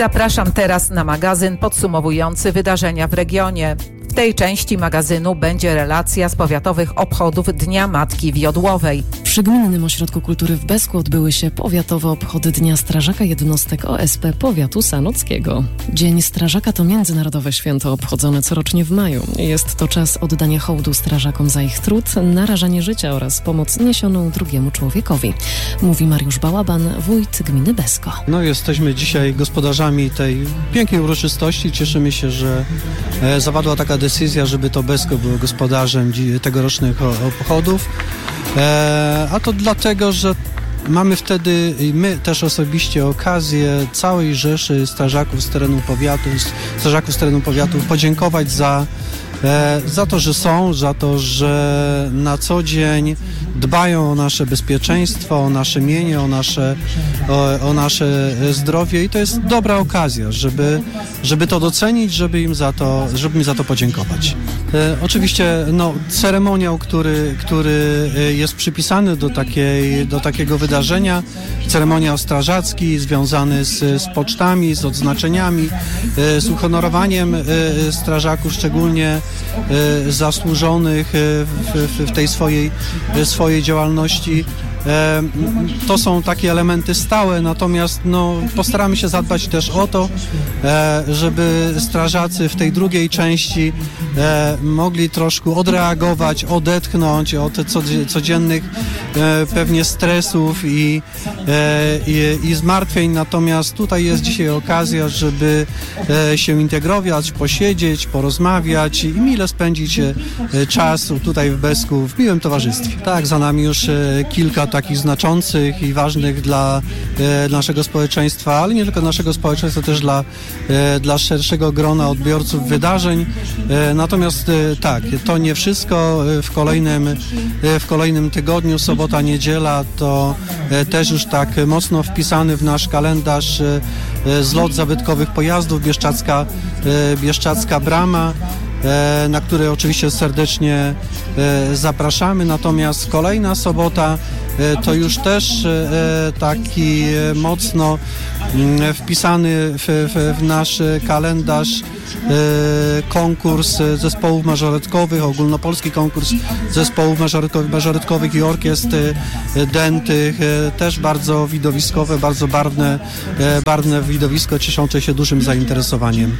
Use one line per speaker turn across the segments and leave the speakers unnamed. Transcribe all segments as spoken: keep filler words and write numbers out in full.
Zapraszam teraz na magazyn podsumowujący wydarzenia w regionie. W tej części magazynu będzie relacja z powiatowych obchodów Dnia Matki w Jodłowej.
Przy Gminnym Ośrodku Kultury w Besku odbyły się powiatowe obchody Dnia Strażaka Jednostek O S P Powiatu Sanockiego. Dzień Strażaka to międzynarodowe święto obchodzone corocznie w maju. Jest to czas oddania hołdu strażakom za ich trud, narażanie życia oraz pomoc niesioną drugiemu człowiekowi. Mówi Mariusz Bałaban, wójt gminy Besko.
No, jesteśmy dzisiaj gospodarzami tej pięknej uroczystości. Cieszymy się, że e, zapadła taka decyzja, żeby to Besko było gospodarzem tegorocznych obchodów. E, a to dlatego, że mamy wtedy, my też osobiście okazję całej rzeszy strażaków z terenu powiatu, strażaków z terenu powiatu podziękować za E, za to, że są, za to, że na co dzień dbają o nasze bezpieczeństwo, o nasze mienie, o nasze, o, o nasze zdrowie i to jest dobra okazja, żeby, żeby to docenić, żeby im za to, żeby im za to podziękować. E, oczywiście no, ceremoniał, który, który jest przypisany do, takiej, do takiego wydarzenia, ceremoniał strażacki związany z, z pocztami, z odznaczeniami, e, z uhonorowaniem e, strażaków, szczególnie zasłużonych w, w, w tej swojej, swojej działalności. To są takie elementy stałe, natomiast no, postaramy się zadbać też o to, żeby strażacy w tej drugiej części mogli troszkę odreagować, odetchnąć od codziennych pewnie stresów i, i, i zmartwień, natomiast tutaj jest dzisiaj okazja, żeby się integrować, posiedzieć, porozmawiać i mile spędzić czas tutaj w Besku w miłym towarzystwie. Tak, za nami już kilka takich znaczących i ważnych dla e, naszego społeczeństwa, ale nie tylko naszego społeczeństwa, też dla, e, dla szerszego grona odbiorców wydarzeń. E, natomiast e, tak, to nie wszystko. W kolejnym, e, w kolejnym tygodniu, sobota, niedziela, to e, też już tak mocno wpisany w nasz kalendarz e, e, zlot zabytkowych pojazdów, Bieszczadzka, e, Bieszczadzka Brama, na które oczywiście serdecznie zapraszamy. Natomiast kolejna sobota to już też taki mocno wpisany w, w, w nasz kalendarz konkurs zespołów mażoretkowych, ogólnopolski konkurs zespołów mażoretkowych, mażoretkowych i orkiestr dętych, też bardzo widowiskowe, bardzo barwne, barwne widowisko, cieszące się dużym zainteresowaniem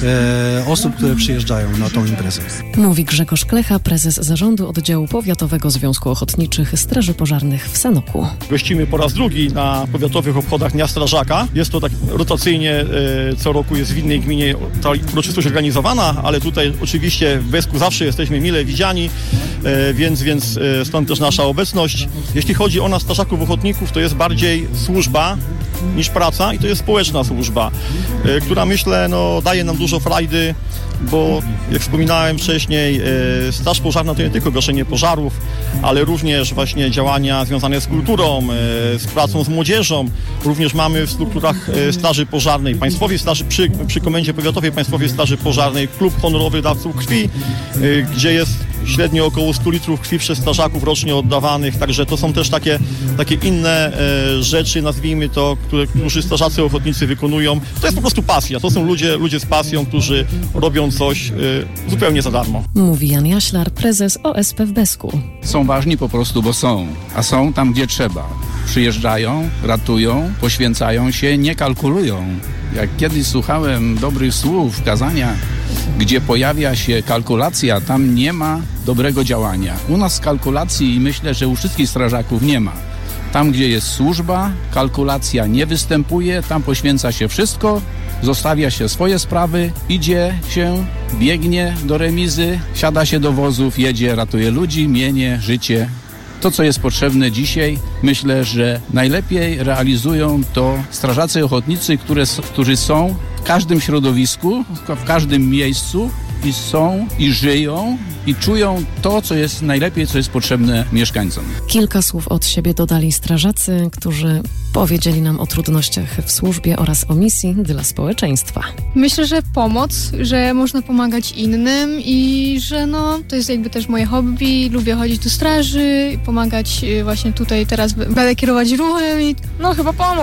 osób, które przyjeżdżają na tą imprezę.
Mówi Grzegorz Klecha, prezes zarządu oddziału powiatowego Związku Ochotniczych Straży Pożarnych w Sanoku.
Gościmy po raz drugi na powiatowych obchodach Dnia Strażaka. Jest to tak rotacyjnie, co roku jest w innej gminie ta uroczystość organizowana, ale tutaj oczywiście w Besku zawsze jesteśmy mile widziani, więc, więc stąd też nasza obecność. Jeśli chodzi o nas, strażaków ochotników, to jest bardziej służba niż praca i to jest społeczna służba, która myślę no, daje nam dużo frajdy, bo jak wspominałem wcześniej, Straż Pożarna to nie tylko gaszenie pożarów, ale również właśnie działania związane z kulturą, z pracą z młodzieżą. Również mamy w strukturach Straży Pożarnej, Państwowej Straży, przy, przy Komendzie Powiatowej Państwowej Straży Pożarnej Klub Honorowych Dawców Krwi, gdzie jest średnio około stu litrów krwi przez strażaków rocznie oddawanych, także to są też takie, takie inne e, rzeczy, nazwijmy to, które, którzy strażacy ochotnicy wykonują. To jest po prostu pasja, to są ludzie, ludzie z pasją, którzy robią coś e, zupełnie za darmo.
Mówi Jan Jaślar, prezes O S P w Besku.
Są ważni po prostu, bo są, a są tam, gdzie trzeba. Przyjeżdżają, ratują, poświęcają się, nie kalkulują. Jak kiedyś słuchałem dobrych słów, kazania, gdzie pojawia się kalkulacja, tam nie ma dobrego działania. U nas kalkulacji i myślę, że u wszystkich strażaków nie ma. Tam, gdzie jest służba, kalkulacja nie występuje, tam poświęca się wszystko, zostawia się swoje sprawy, idzie się, biegnie do remizy, siada się do wozów, jedzie, ratuje ludzi, mienie, życie. To, co jest potrzebne dzisiaj, myślę, że najlepiej realizują to strażacy ochotnicy, które, którzy są w każdym środowisku, w każdym miejscu i są, i żyją, i czują to, co jest najlepiej, co jest potrzebne mieszkańcom.
Kilka słów od siebie dodali strażacy, którzy powiedzieli nam o trudnościach w służbie oraz o misji dla społeczeństwa.
Myślę, że pomoc, że można pomagać innym i że no, to jest jakby też moje hobby. Lubię chodzić do straży, pomagać właśnie tutaj teraz, będę kierować ruchem i no chyba pomoc.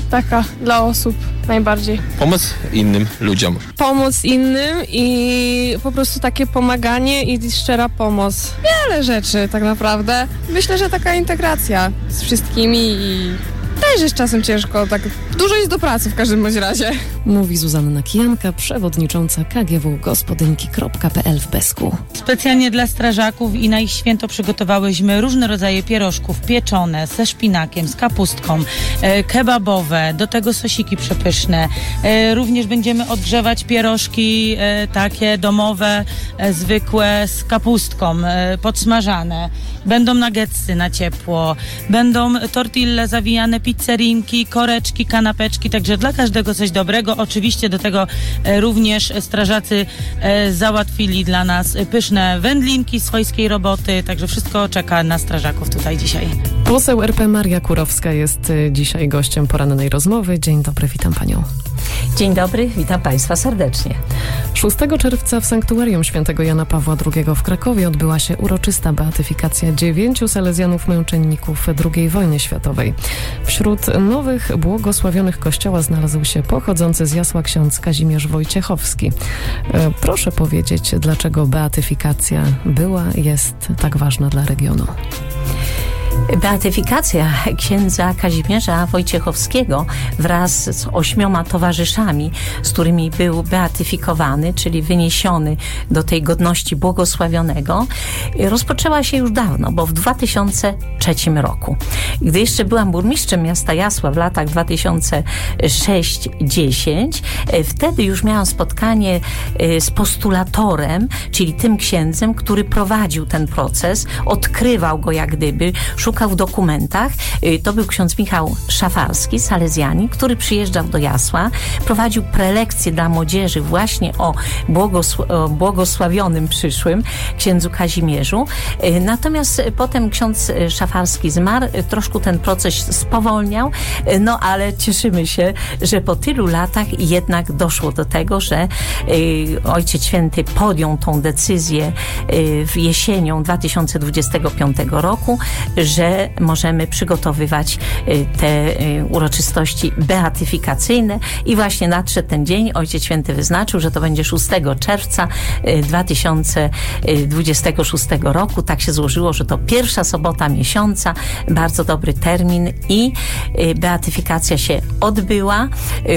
taka dla osób najbardziej.
Pomoc innym ludziom.
Pomóc innym i po prostu takie pomaganie i szczera pomoc. Wiele rzeczy tak naprawdę. Myślę, że taka integracja z wszystkimi i też jest czasem ciężko, tak dużo jest do pracy w każdym bądź razie.
Mówi Zuzanna Kijanka, przewodnicząca K G W gospodynki kropka p l w Besku.
Specjalnie dla strażaków i na ich święto przygotowałyśmy różne rodzaje pierożków pieczone ze szpinakiem, z kapustką, e, kebabowe, do tego sosiki przepyszne. E, również będziemy odgrzewać pierożki e, takie domowe, e, zwykłe z kapustką, e, podsmażane. Będą nuggetsy na ciepło, będą tortille zawijane, pizzerinki, koreczki, kanapeczki, także dla każdego coś dobrego. Oczywiście do tego e, również strażacy e, załatwili dla nas pyszne wędlinki swojskiej roboty, także wszystko czeka na strażaków tutaj dzisiaj.
Poseł R P Maria Kurowska jest y, dzisiaj gościem porannej rozmowy. Dzień dobry, witam panią.
Dzień dobry, witam państwa serdecznie.
szóstego czerwca w Sanktuarium Świętego Jana Pawła drugiego w Krakowie odbyła się uroczysta beatyfikacja dziewięciu salezjanów męczenników drugiej wojny światowej. Wśród nowych błogosławionych kościoła znalazł się pochodzący z Jasła ksiądz Kazimierz Wojciechowski. E, proszę powiedzieć, dlaczego beatyfikacja była, jest tak ważna dla regionu?
Beatyfikacja księdza Kazimierza Wojciechowskiego wraz z ośmioma towarzyszami, z którymi był beatyfikowany, czyli wyniesiony do tej godności błogosławionego, rozpoczęła się już dawno, bo w dwa tysiące trzecim roku. Gdy jeszcze byłam burmistrzem miasta Jasła w latach dwa tysiące szósty do dziesiątego, wtedy już miałam spotkanie z postulatorem, czyli tym księdzem, który prowadził ten proces, odkrywał go jak gdyby, szukał w dokumentach. To był ksiądz Michał Szafalski, salezjanin, który przyjeżdżał do Jasła, prowadził prelekcje dla młodzieży właśnie o, błogosł- o błogosławionym przyszłym księdzu Kazimierzu. Natomiast potem ksiądz Szafalski zmarł, troszkę ten proces spowolniał, no ale cieszymy się, że po tylu latach jednak doszło do tego, że Ojciec Święty podjął tą decyzję w jesienią dwa tysiące dwudziestego piątego roku, że możemy przygotowywać te uroczystości beatyfikacyjne i właśnie nadszedł ten dzień. Ojciec Święty wyznaczył, że to będzie szóstego czerwca dwa tysiące dwudziestego szóstego roku. Tak się złożyło, że to pierwsza sobota miesiąca, bardzo dobry termin i beatyfikacja się odbyła.